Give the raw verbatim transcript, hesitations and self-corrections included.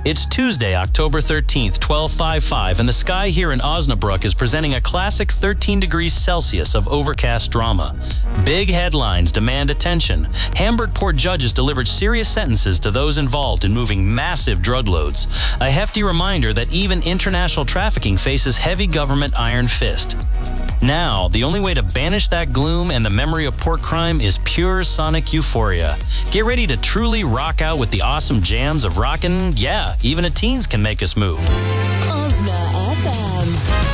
It's Tuesday, October thirteenth, twelve fifty-five, and the sky here in Osnabrück is presenting a classic thirteen degrees Celsius of overcast drama. Big headlines demand attention. Hamburg Port judges delivered serious sentences to those involved in moving massive drug loads. A hefty reminder that even international trafficking faces heavy government iron fist. Now, the only way to banish that gloom and the memory of port crime is pure sonic euphoria. Get ready to truly rock out with the awesome jams of rockin', yeah, even a teens can make us move. Osna.